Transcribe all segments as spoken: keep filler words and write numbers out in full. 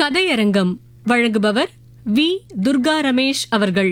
கதையரங்கம் வழங்குபவர் வி துர்கா ரமேஷ் அவர்கள்.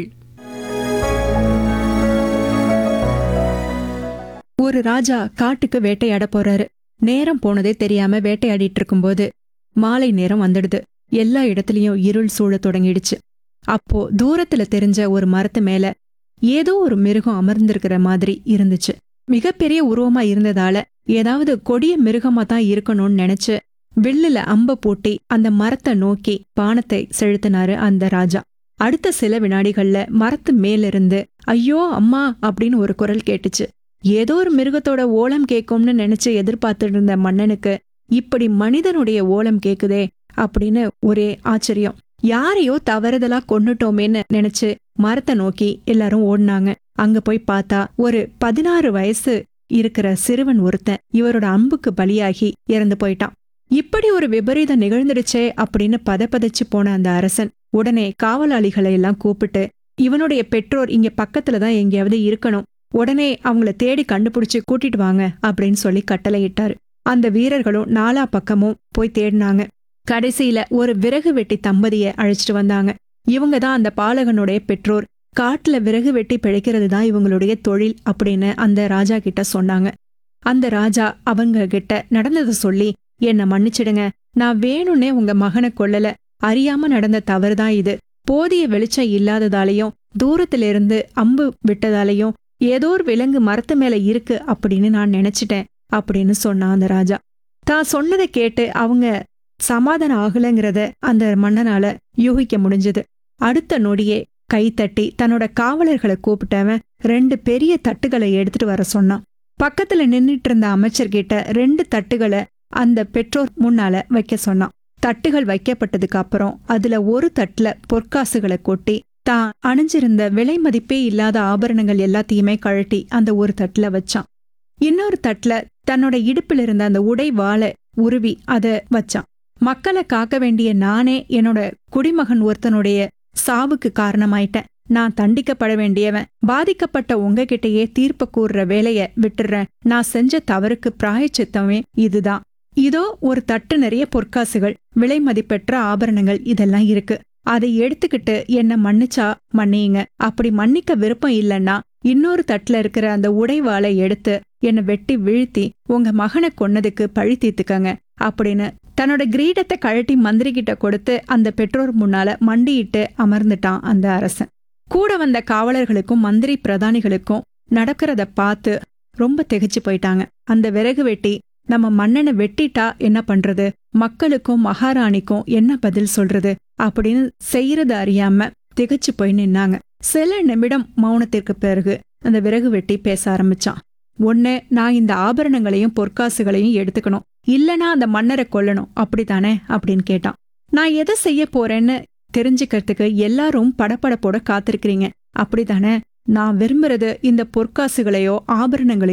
ஒரு ராஜா காட்டுக்கு வேட்டையாட போறாரு. நேரம் போனதே தெரியாம வேட்டையாடிட்டு இருக்கும்போது மாலை நேரம் வந்துடுது. எல்லா இடத்துலயும் இருள் சூழ தொடங்கிடுச்சு. அப்போ தூரத்துல தெரிஞ்ச ஒரு மரத்து மேல ஏதோ ஒரு மிருகம் அமர்ந்திருக்கிற மாதிரி இருந்துச்சு. மிகப்பெரிய உருவமா இருந்ததால ஏதாவது கொடிய மிருகமா தான் இருக்கணும்னு நினைச்சு வில்லுல அம்ப பூட்டி அந்த மரத்தை நோக்கி பானத்தை செலுத்தினாரு அந்த ராஜா. அடுத்த சில வினாடிகள்ல மரத்து மேலிருந்து ஐயோ அம்மா அப்படின்னு ஒரு குரல் கேட்டுச்சு. ஏதோ ஒரு மிருகத்தோட ஓலம் கேட்கும்னு நினைச்சு எதிர்பார்த்துட்டு இருந்த மன்னனுக்கு இப்படி மனிதனுடைய ஓலம் கேக்குதே அப்படின்னு ஒரே ஆச்சரியம். யாரையோ தவறுதலா கொன்னுட்டோமேன்னு நினைச்சு மரத்தை நோக்கி எல்லாரும் ஓடினாங்க. அங்க போய் பார்த்தா ஒரு பதினாறு வயசு இருக்கிற சிறுவன் ஒருத்தன் இவரோட அம்புக்கு பலியாகி இறந்து போயிட்டான். இப்படி ஒரு விபரீதம் நிகழ்ந்துடுச்சே அப்படின்னு பதப்பதைச்சு போன அந்த அரசன் உடனே காவலாளிகளை எல்லாம் கூப்பிட்டு இவனுடைய பெற்றோர் இங்க பக்கத்துலதான் எங்கேயாவது இருக்கணும், உடனே அவங்கள தேடி கண்டுபிடிச்சு கூட்டிட்டு வாங்க அப்படின்னு சொல்லி கட்டளையிட்டாரு. அந்த வீரர்களும் நாலா பக்கமும் போய் தேடினாங்க. கடைசியில ஒரு விறகு வெட்டி தம்பதிய அழைச்சிட்டு வந்தாங்க. இவங்க தான் அந்த பாலகனுடைய பெற்றோர். காட்டுல விறகு வெட்டி பிழைக்கிறது தான் இவங்களுடைய தொழில் அப்படின்னு அந்த ராஜா கிட்ட சொன்னாங்க. அந்த ராஜா அவங்க கிட்ட நடந்ததை சொல்லி என்ன மன்னிச்சிடுங்க, நான் வேணும்னே உங்க மகனை கொல்லல, அறியாம நடந்த தவறுதான் இது. போதிய வெளிச்சம் இல்லாததாலையும் தூரத்துல இருந்து அம்பு விட்டதாலையும் ஏதோ ஒரு விலங்கு மரத்து மேல இருக்கு அப்படின்னு நான் நினைச்சிட்டேன் அப்படின்னு சொன்னான் அந்த ராஜா. தான் சொன்னதை கேட்டு அவங்க சமாதானம் ஆகலைங்கிறத அந்த மன்னனால யூகிக்க முடிஞ்சது. அடுத்த நொடியே கை தட்டி தன்னோட காவலர்களை கூப்பிட்டவன் ரெண்டு பெரிய தட்டுகளை எடுத்துட்டு வர சொன்னான். பக்கத்துல நின்னுட்டு இருந்த அமைச்சர்கிட்ட ரெண்டு தட்டுகளை அந்த பெற்றோர் முன்னால வைக்க சொன்னான். தட்டுகள் வைக்கப்பட்டதுக்கு அப்புறம் அதுல ஒரு தட்டுல பொற்காசுகளை கொட்டி தான் அணிஞ்சிருந்த விலை மதிப்பே இல்லாத ஆபரணங்கள் எல்லாத்தையுமே கழட்டி அந்த ஒரு தட்டுல வச்சான். இன்னொரு தட்டுல தன்னோட இடுப்பில் இருந்த அந்த உடை வாளை உருவி அத வச்சான். மக்களை காக்க வேண்டிய நானே என்னோட குடிமகன் ஒருத்தனுடைய சாவுக்கு காரணமாயிட்டேன். நான் தண்டிக்கப்பட வேண்டியவன். பாதிக்கப்பட்ட உங்ககிட்டயே தீர்ப்பு கூறுற வேலைய விட்டுறேன். நான் செஞ்ச தவறுக்கு பிராயச்சித்தமே இதுதான். இதோ ஒரு தட்டு நிறைய பொற்காசுகள், விலை மதிப்பெற்ற ஆபரணங்கள் இதெல்லாம் இருக்கு. அதை எடுத்துக்கிட்டு என்ன மன்னிச்சா மன்னியுங்க. அப்படி மன்னிக்க விருப்பம் இல்லைன்னா இன்னொரு தட்டுல இருக்கிற அந்த உடைவாளை எடுத்து என்னை வெட்டி வீழ்த்தி உங்க மகனை கொன்னதுக்கு பழி தீர்த்துக்கங்க அப்படின்னு தன்னோட கிரீடத்தை கழட்டி மந்திரி கிட்ட கொடுத்து அந்த பெற்றோர் முன்னால மண்டியிட்டு அமர்ந்துட்டான் அந்த அரசன். கூட வந்த காவலர்களுக்கும் மந்திரி பிரதானிகளுக்கும் நடக்கிறத பார்த்து ரொம்ப திகைச்சு போயிட்டாங்க. அந்த விறகு வெட்டி நம்ம மன்னனை வெட்டிட்டா என்ன பண்றது, மக்களுக்கும் மகாராணிக்கும் என்ன பதில் சொல்றது அப்படின்னு செய்யறது அறியாம திகைச்சு போய் நின்னாங்க. சில நிமிடம் மௌனத்திற்கு பிறகு அந்த விறகு வெட்டி பேச ஆரம்பிச்சான். ஒண்ணு, நான் இந்த ஆபரணங்களையும் பொற்காசுகளையும் எடுத்துக்கணும், இல்லனா அந்த மன்னரை கொல்லணும், அப்படித்தானே அப்படின்னு கேட்டான். நான் எதை செய்ய போறேன்னு தெரிஞ்சுக்கிறதுக்கு எல்லாரும் படப்படப்போட காத்திருக்கிறீங்க, அப்படித்தானே? நான் விரும்புறது இந்த பொற்காசுகளையோ ஆபரணங்களையோ